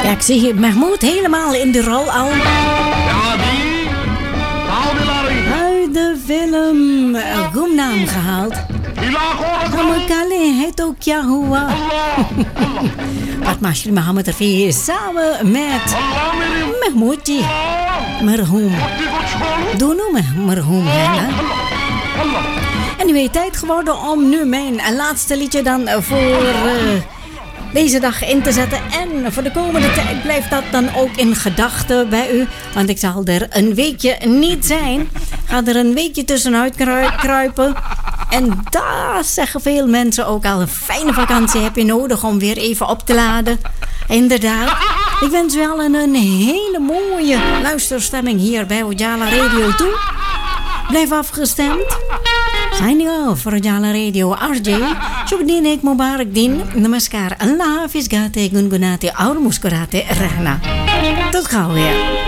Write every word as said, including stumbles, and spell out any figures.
Ja, ik zie Mahmoud helemaal in de rol al. Ja, die. Uit de film Gumnaam gehaald. Hamakale het ook Yahua. Wat Mashri Mohammed Rafi samen met Mahmoudji Marhoum. Doe nu Marhoum, hè? En nu is tijd geworden om nu mijn laatste liedje dan voor uh, deze dag in te zetten. En voor de komende tijd blijft dat dan ook in gedachten bij u. Want ik zal er een weekje niet zijn. Ga er een weekje tussenuit kruipen. En daar zeggen veel mensen ook al, een fijne vakantie heb je nodig om weer even op te laden. Inderdaad. Ik wens u allen een hele mooie luisterstemming hier bij Ojala Radio toe. Blijf afgestemd. Signing off voor Ojala Radio R J. Shukdin ek Mubarak din. Namaskar. Allah Hafiz Gate Gungunate Aur Muskurate Rahna. Tot gauw weer.